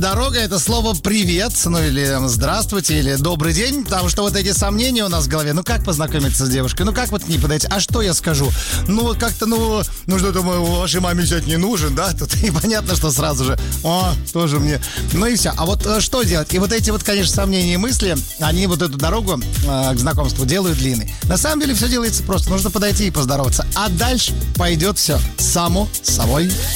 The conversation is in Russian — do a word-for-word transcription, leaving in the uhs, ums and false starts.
Дорога — это слово «привет», ну или «здравствуйте», или «добрый день», потому что вот эти сомнения у нас в голове. Ну как познакомиться с девушкой? Ну как вот к ней подойти? А что я скажу? Ну вот как-то, ну, ну что-то вашей маме взять не нужен, да? Тут и понятно, что сразу же, о, тоже мне. Ну и все. А вот э, что делать? И вот эти вот, конечно, сомнения и мысли, они вот эту дорогу э, к знакомству делают длинной. На самом деле все делается просто. Нужно подойти и поздороваться. А дальше пойдет все само собой.